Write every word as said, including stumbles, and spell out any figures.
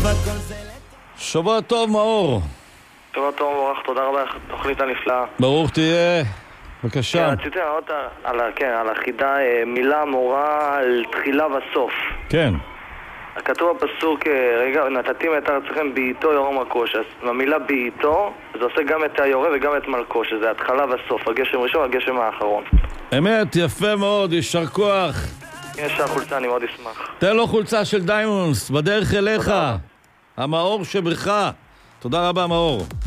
שבוע טוב, מאור. שבוע טוב, מורח, תודה רבה, תוכנית הנפלאה. ברוך תהיה. בבקשה. רציתי לענות על, כן, על החידה, מילה מורה על תחילה וסוף. כן. כתוב בפסוק, רגע, נתתים את ארצכם בעיתו ירום מלכו, אז במילה בעיתו זה עושה גם את היורה וגם את מלכו, שזה התחלה וסוף, הגשם ראשון, הגשם האחרון. אמת, יפה מאוד, יישר כוח. יש החולצה, אני מאוד אשמח. תן לו חולצה של דיימונדס, בדרך אליך. המאור שבך. תודה רבה, מאור.